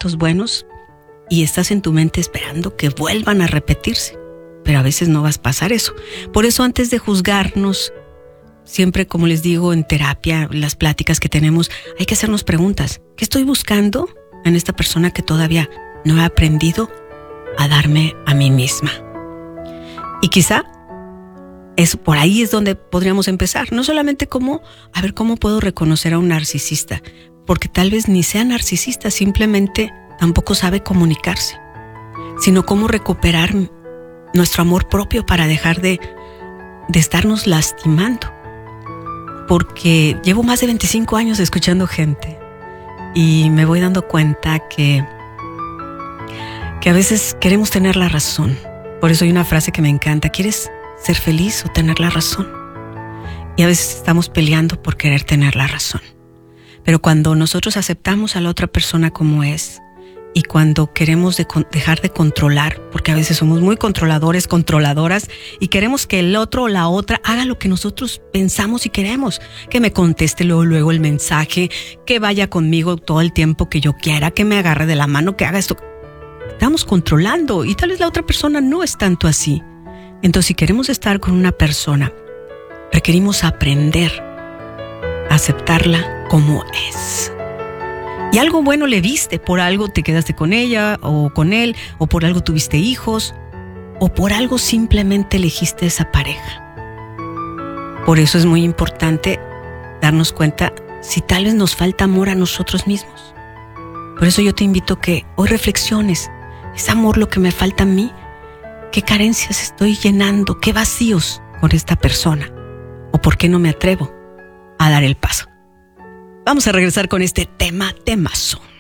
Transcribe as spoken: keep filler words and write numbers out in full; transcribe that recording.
momentos buenos y estás en tu mente esperando que vuelvan a repetirse. Pero a veces no vas a pasar eso. Por eso antes de juzgarnos, siempre como les digo en terapia, las pláticas que tenemos, hay que hacernos preguntas. ¿Qué estoy buscando en esta persona que todavía no he aprendido a darme a mí misma? Y quizá es, por ahí es donde podríamos empezar. No solamente como, a ver cómo puedo reconocer a un narcisista, porque tal vez ni sea narcisista, simplemente tampoco sabe comunicarse, sino cómo recuperar nuestro amor propio para dejar de, de estarnos lastimando. Porque llevo más de veinticinco años escuchando gente y me voy dando cuenta que, que a veces queremos tener la razón. Por eso hay una frase que me encanta: ¿quieres ser feliz o tener la razón? Y a veces estamos peleando por querer tener la razón. Pero cuando nosotros aceptamos a la otra persona como es, y cuando queremos de, dejar de controlar, porque a veces somos muy controladores, controladoras, y queremos que el otro o la otra haga lo que nosotros pensamos y queremos, que me conteste luego, luego el mensaje, que vaya conmigo todo el tiempo que yo quiera, que me agarre de la mano, que haga esto. Estamos controlando y tal vez la otra persona no es tanto así. Entonces, si queremos estar con una persona, requerimos aprender a aceptarla como es. Y algo bueno le viste, por algo te quedaste con ella o con él, o por algo tuviste hijos, o por algo simplemente elegiste esa pareja. Por eso es muy importante darnos cuenta si tal vez nos falta amor a nosotros mismos. Por eso yo te invito a que hoy reflexiones: ¿es amor lo que me falta a mí? ¿Qué carencias estoy llenando? ¿Qué vacíos con esta persona? ¿O por qué no me atrevo a dar el paso? Vamos a regresar con este tema temazo.